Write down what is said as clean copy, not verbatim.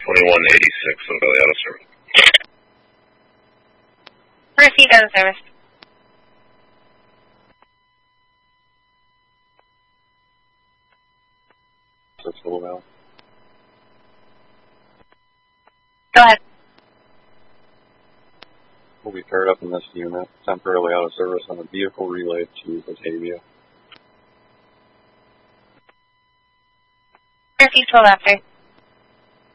2186, Lily out of service. Received out of service. Go ahead. We'll be paired up in this unit, temporarily out of service on a vehicle relay to Batavia. Received 12 after.